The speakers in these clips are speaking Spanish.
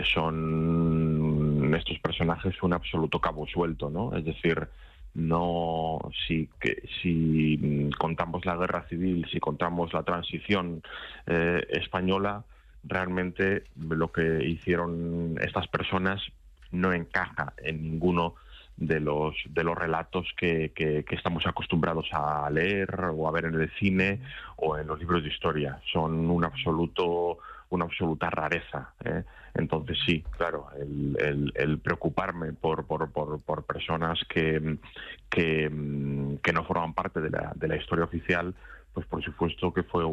son estos personajes un absoluto cabo suelto, ¿no? Es decir, no si contamos la guerra civil, si contamos la transición española, realmente lo que hicieron estas personas no encaja en ninguno de los relatos que estamos acostumbrados a leer o a ver en el cine o en los libros de historia. Son una absoluta rareza, ¿eh? Entonces sí, claro, el preocuparme por personas que no forman parte de la historia oficial, pues por supuesto que fue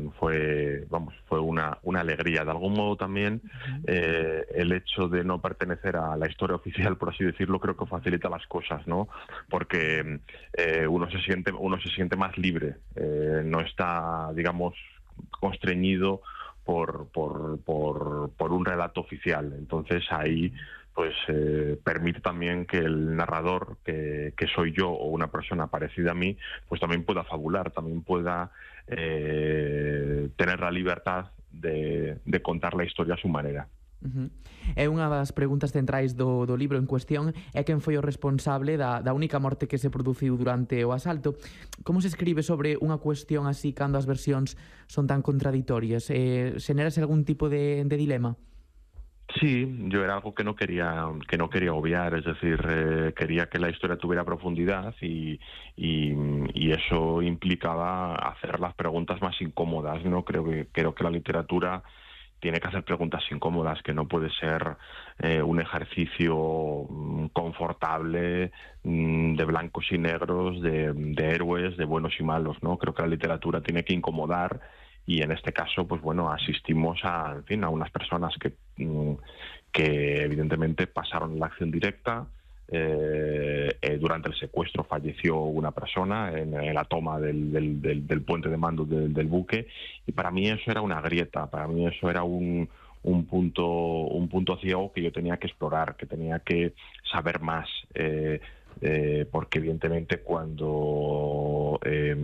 una alegría. De algún modo también el hecho de no pertenecer a la historia oficial, por así decirlo, creo que facilita las cosas, ¿no? Porque uno se siente más libre, no está, digamos, constreñido por un relato oficial. Entonces ahí pues permite también que el narrador, que soy yo o una persona parecida a mí, pues también pueda fabular, también pueda tener la libertad de contar la historia a su manera. É unha das preguntas centrais do libro en cuestión é quen foi o responsable da única morte que se produciu durante o asalto. Como se escribe sobre unha cuestión así cando as versións son tan contraditorias? Xenerase algún tipo de dilema? Sí, yo era algo que no quería obviar, es decir, quería que la historia tuviera profundidad y eso implicaba hacer las preguntas más incómodas, ¿no? Creo que la literatura tiene que hacer preguntas incómodas, que no puede ser un ejercicio confortable de blancos y negros, de héroes, de buenos y malos, ¿no? Creo que la literatura tiene que incomodar. Y en este caso, pues bueno, asistimos a unas personas que evidentemente pasaron la acción directa. Durante el secuestro falleció una persona en la toma del puente de mando del buque, y para mí eso era una grieta, para mí eso era un punto ciego que yo tenía que explorar, que tenía que saber más. Porque evidentemente cuando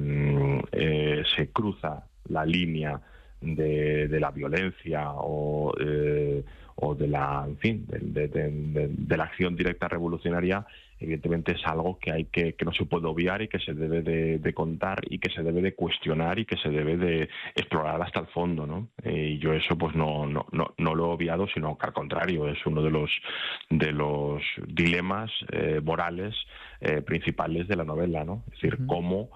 se cruza la línea de la violencia o de la, en fin, de la acción directa revolucionaria, evidentemente es algo que no se puede obviar y que se debe de contar y que se debe de cuestionar y que se debe de explorar hasta el fondo, ¿no? Y yo eso pues no lo he obviado, sino que al contrario, es uno de los dilemas morales principales de la novela, ¿no? Es decir, cómo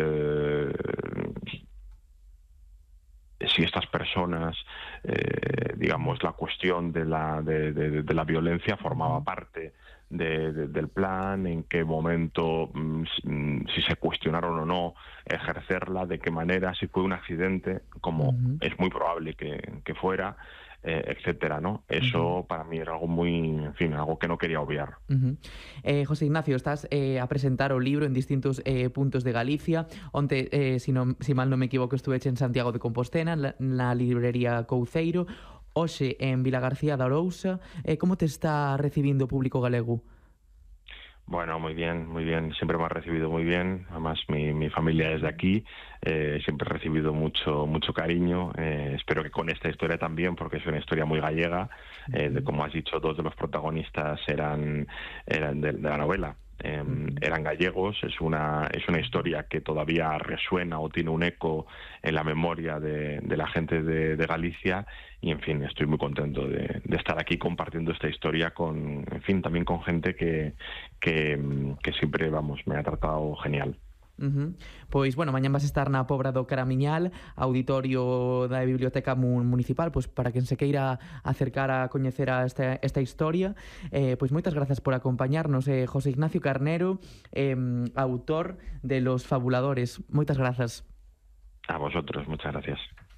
si estas personas, digamos, la cuestión de la violencia formaba parte del plan, en qué momento, si se cuestionaron o no ejercerla, de qué manera, si fue un accidente, como es muy probable que fuera, etcétera, ¿no? Eso para mí era algo algo que no quería obviar. José Ignacio, estás a presentar o libro en distintos puntos de Galicia. Onte, si mal non me equivoco, estuveche en Santiago de Compostela, na librería Couceiro, hoxe en Vilagarcía de Arousa. Como te está recibindo o público galego? Bueno, muy bien, siempre me ha recibido muy bien, además mi familia es de aquí, siempre he recibido mucho cariño, espero que con esta historia también, porque es una historia muy gallega, como has dicho, dos de los protagonistas eran de la novela. Eran gallegos, es una historia que todavía resuena o tiene un eco en la memoria de la gente de Galicia, y en fin, estoy muy contento de estar aquí compartiendo esta historia también con gente que siempre, me ha tratado genial. Pois, bueno, mañán vas estar na Pobra do Caramiñal, auditorio da Biblioteca Municipal, pois para quen se queira acercar a coñecer esta historia. Pois moitas grazas por acompañarnos, José Ignacio Carnero, autor de Los Fabuladores. Moitas grazas. A vosotros, muchas gracias.